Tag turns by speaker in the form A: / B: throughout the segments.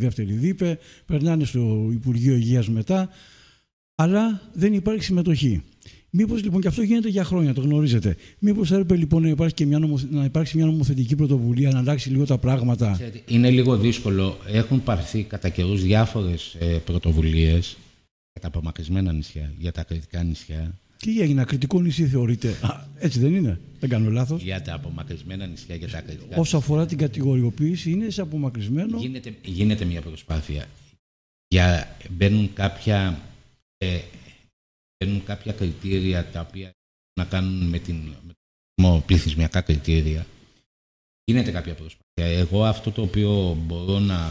A: δεύτερη ΔΥΠΕ, περνάνε στο Υπουργείο Υγείας μετά, αλλά δεν υπάρχει συμμετοχή. Μήπως λοιπόν, και αυτό γίνεται για χρόνια, το γνωρίζετε, μήπως έπρεπε λοιπόν να υπάρξει μια νομοθετική πρωτοβουλία, να αλλάξει λίγο τα πράγματα?
B: Είναι λίγο δύσκολο. Έχουν πάρθει κατά καιρούς διάφορες πρωτοβουλίες για τα απομακρυσμένα νησιά, για τα ακριτικά νησιά.
A: Τι έγινε, ακριτικό νησί θεωρείται? Έτσι δεν είναι? Δεν κάνω λάθος?
B: Για τα απομακρυσμένα νησιά, για τα ακριτικά.
A: Όσο αφορά την κατηγοριοποίηση, είναι σε απομακρυσμένο.
B: Γίνεται μια προσπάθεια. Μπαίνουν κάποια κριτήρια τα οποία να κάνουν με πληθυσμιακά κριτήρια. Γίνεται κάποια προσπάθεια. Εγώ αυτό το οποίο μπορώ να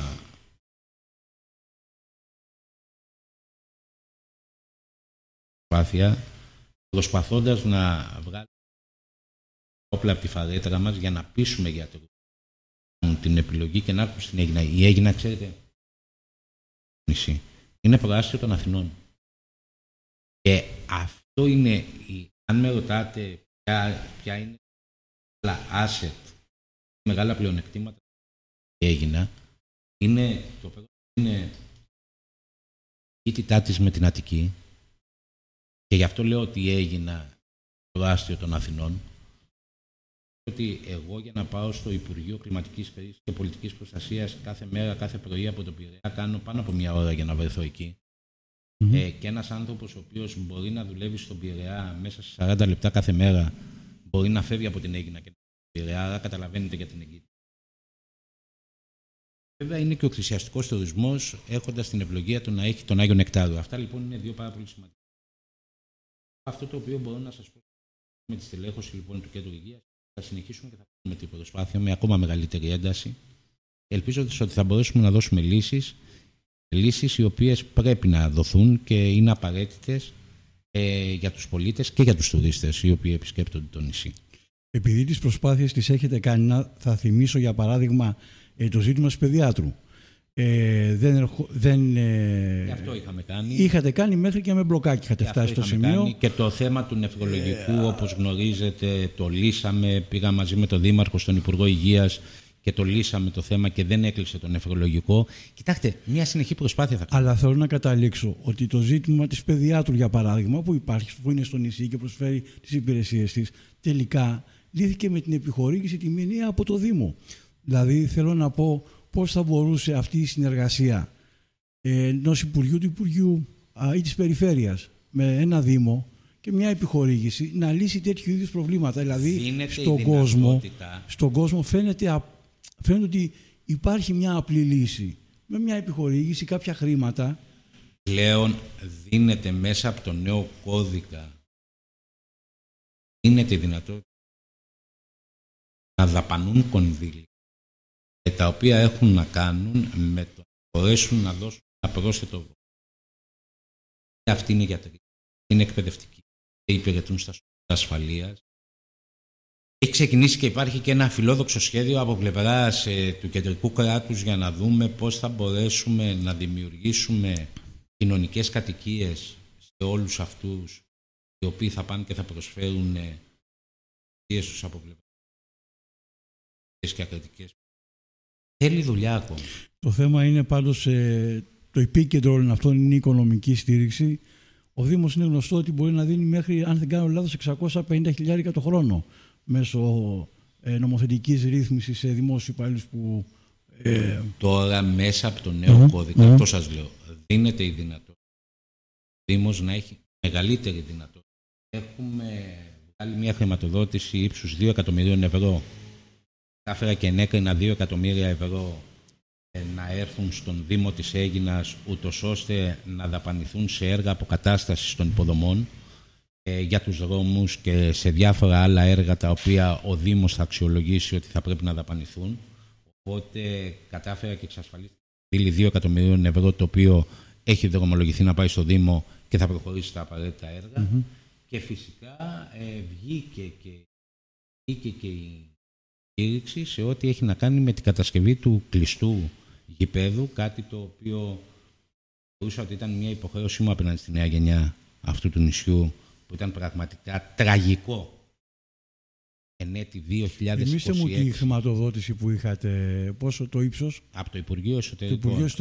B: προσπαθώντας να βγάλουμε όπλα από τη φαρέτρα μας για να πείσουμε γιατρούς την επιλογή και να έρθουν στην Αίγινα. Η Αίγινα, ξέρετε, νησί, είναι προάστιο των Αθηνών. Και αυτό είναι, αν με ρωτάτε ποια είναι τα asset, μεγάλα πλεονεκτήματα που έγινα, είναι το πρώτο είναι η τιτά της με την Αττική, και γι' αυτό λέω ότι έγινα προάστιο των Αθηνών, ότι εγώ για να πάω στο Υπουργείο Κλιματικής Κρίσης και Πολιτικής Προστασίας κάθε μέρα, κάθε πρωί από το Πειραιά, κάνω πάνω από μια ώρα για να βρεθώ εκεί. Και ένας άνθρωπος ο οποίος μπορεί να δουλεύει στον Πειραιά μέσα σε 40 λεπτά κάθε μέρα, μπορεί να φεύγει από την Αίγινα και τον Πειραιά, άρα καταλαβαίνετε για την Αιγύπτο. Βέβαια είναι και ο εκκλησιαστικός τουρισμός, έχοντας την ευλογία του να έχει τον Άγιο Νεκτάριο. Αυτά λοιπόν είναι δύο πάρα πολύ σημαντικά. Αυτό το οποίο μπορώ να σας πω με τη στελέχωση λοιπόν του Κέντρου Υγείας, θα συνεχίσουμε και θα κάνουμε την προσπάθεια με ακόμα μεγαλύτερη ένταση, ελπίζοντας ότι θα μπορέσουμε να δώσουμε λύσεις οι οποίες πρέπει να δοθούν και είναι απαραίτητες για τους πολίτες και για τους τουρίστες οι οποίοι επισκέπτονται το νησί.
A: Επειδή τις προσπάθειες τις έχετε κάνει, θα θυμίσω για παράδειγμα το ζήτημα της παιδιάτρου.
B: Και αυτό είχαμε κάνει.
A: Είχατε κάνει μέχρι και με μπλοκάκι, είχατε φτάσει στο σημείο.
B: Κάνει. Και το θέμα του νευρολογικού, όπως γνωρίζετε, το λύσαμε. Πήγα μαζί με τον Δήμαρχο στον Υπουργό Υγείας και το λύσαμε το θέμα και δεν έκλεισε το νευρολογικό. Κοιτάξτε, μια συνεχή προσπάθεια θα κάνουμε.
A: Αλλά θέλω να καταλήξω ότι το ζήτημα της παιδιάτρου, για παράδειγμα, που υπάρχει, που είναι στο νησί και προσφέρει τις υπηρεσίες της, τελικά λύθηκε με την επιχορήγηση τη μηνύα από το Δήμο. Δηλαδή, θέλω να πω πώς θα μπορούσε αυτή η συνεργασία ενός Υπουργείου, του Υπουργείου ή της Περιφέρειας με ένα Δήμο και μια επιχορήγηση να λύσει τέτοιου είδους προβλήματα. Δηλαδή, στον κόσμο φαίνεται ότι υπάρχει μια απλή λύση. Με μια επιχορήγηση, κάποια χρήματα.
B: Πλέον δίνεται μέσα από το νέο κώδικα, δίνεται η δυνατότητα να δαπανούν κονδύλια τα οποία έχουν να κάνουν με το να μπορέσουν να δώσουν ένα πρόσθετο βόλιο. Αυτοί είναι γιατροί, είναι εκπαιδευτικοί και υπηρετούν στα σώματα ασφαλείας. Έχει ξεκινήσει και υπάρχει και ένα φιλόδοξο σχέδιο από πλευράς του κεντρικού κράτους για να δούμε πώς θα μπορέσουμε να δημιουργήσουμε κοινωνικές κατοικίες σε όλους αυτούς οι οποίοι θα πάνε και θα προσφέρουν τους από πλευράς και ακριτικές. Θέλει δουλειά ακόμα.
A: Το θέμα είναι πάντως το επίκεντρο όλων αυτών είναι η οικονομική στήριξη. Ο Δήμος είναι γνωστό ότι μπορεί να δίνει μέχρι, αν δεν κάνω λάθος, 650.000 το χρόνο μέσω νομοθετικής ρύθμισης σε δημόσιους υπαλλήλους που...
B: Τώρα μέσα από το νέο κώδικα, αυτό σας λέω, δίνεται η δυνατότητα ο Δήμος να έχει μεγαλύτερη δυνατότητα. Έχουμε βγάλει μια χρηματοδότηση ύψους 2 εκατομμυρίων ευρώ. Κάφερα και ενέκρινα 2 εκατομμύρια ευρώ να έρθουν στον Δήμο της Αίγινας, ούτως ώστε να δαπανηθούν σε έργα αποκατάστασης των υποδομών για τους δρόμους και σε διάφορα άλλα έργα τα οποία ο Δήμος θα αξιολογήσει ότι θα πρέπει να δαπανηθούν. Οπότε κατάφερα και εξασφαλίστηκα 2 εκατομμυρίων ευρώ, το οποίο έχει δρομολογηθεί να πάει στο Δήμο και θα προχωρήσει στα απαραίτητα έργα. Και φυσικά βγήκε και η στήριξη σε ό,τι έχει να κάνει με την κατασκευή του κλειστού γηπέδου, κάτι το οποίο θεωρούσα ότι ήταν μια υποχρέωσή μου απέναντι στη νέα γενιά αυτού του νησιού, που ήταν πραγματικά τραγικό. Εν έτη 2026.
A: Θυμήστε μου τη χρηματοδότηση που είχατε, πόσο το ύψος?
B: Από το Υπουργείο Εσωτερικών.